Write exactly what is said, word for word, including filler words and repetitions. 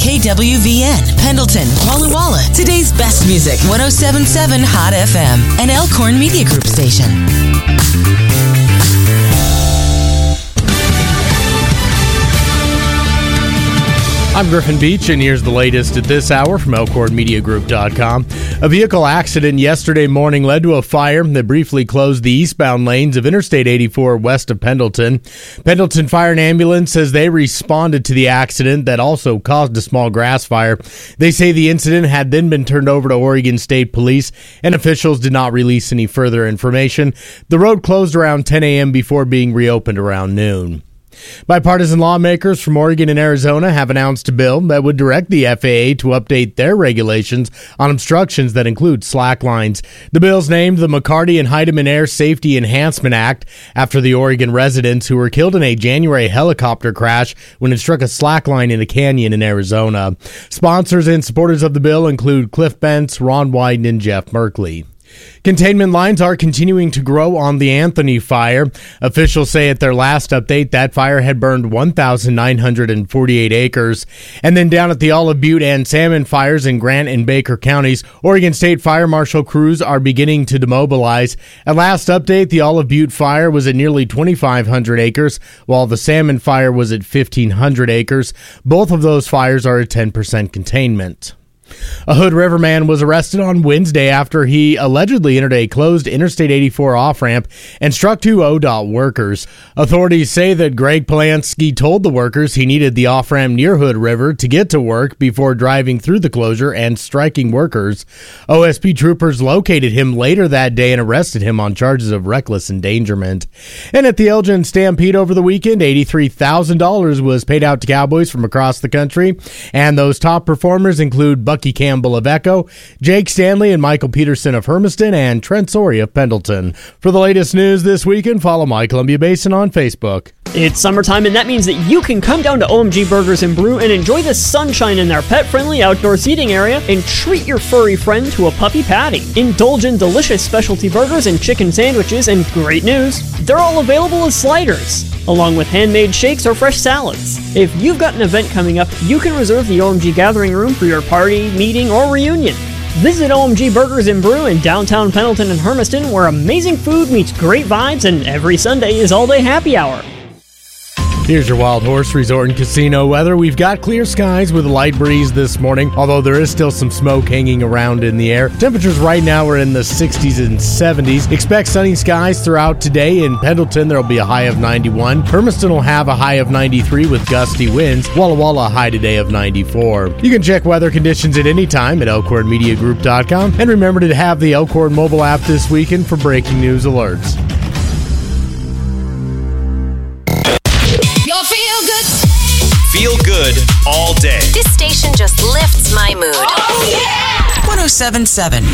K W V N, Pendleton, Walla Walla. Today's best music, one oh seven point seven Hot F M, an Elkhorn Media Group station. I'm Griffin Beach, and here's the latest at this hour from Elkhorn Media Group dot com. A vehicle accident yesterday morning led to a fire that briefly closed the eastbound lanes of Interstate eighty-four west of Pendleton. Pendleton Fire and Ambulance says they responded to the accident that also caused a small grass fire. They say the incident had then been turned over to Oregon State Police, and officials did not release any further information. The road closed around ten a.m. before being reopened around noon. Bipartisan lawmakers from Oregon and Arizona have announced a bill that would direct the F A A to update their regulations on obstructions that include slack lines. The bill's named the McCarty and Heidemann Air Safety Enhancement Act after the Oregon residents who were killed in a January helicopter crash when it struck a slack line in a canyon in Arizona. Sponsors and supporters of the bill include Cliff Bentz, Ron Wyden, and Jeff Merkley. Containment lines are continuing to grow on the Anthony fire. Officials say at their last update that fire had burned one thousand nine hundred forty-eight acres. And then down at the Olive Butte and Salmon fires in Grant and Baker counties, Oregon State Fire Marshal crews are beginning to demobilize. At last update, the Olive Butte fire was at nearly twenty-five hundred acres, while the Salmon fire was at fifteen hundred acres. Both of those fires are at ten percent containment. A Hood River man was arrested on Wednesday after he allegedly entered a closed Interstate eighty-four off-ramp and struck two O D O T workers. Authorities say that Greg Polanski told the workers he needed the off-ramp near Hood River to get to work before driving through the closure and striking workers. O S P troopers located him later that day and arrested him on charges of reckless endangerment. And at the Elgin Stampede over the weekend, eighty-three thousand dollars was paid out to Cowboys from across the country, and those top performers include Bucky Campbell of Echo, Jake Stanley and Michael Peterson of Hermiston, and Trent Sorey of Pendleton. For the latest news this weekend, follow My Columbia Basin on Facebook. It's summertime, and that means that you can come down to O M G Burgers and Brew and enjoy the sunshine in their pet-friendly outdoor seating area and treat your furry friend to a puppy patty. Indulge in delicious specialty burgers and chicken sandwiches, and great news, they're all available as sliders, along with handmade shakes or fresh salads. If you've got an event coming up, you can reserve the O M G Gathering Room for your party, meeting, or reunion. Visit O M G Burgers and Brew in downtown Pendleton and Hermiston, where amazing food meets great vibes, and every Sunday is all-day happy hour. Here's your Wild Horse Resort and Casino weather. We've got clear skies with a light breeze this morning, although there is still some smoke hanging around in the air. Temperatures right now are in the sixties and seventies. Expect sunny skies throughout today. In Pendleton, there will be a high of ninety-one. Hermiston will have a high of ninety-three with gusty winds. Walla Walla, a high today of ninety-four. You can check weather conditions at any time at Elkhorn Media Group dot com. And remember to have the Elkhorn mobile app this weekend for breaking news alerts. Feel good all day. This station just lifts my mood. Oh, yeah! one oh seven point seven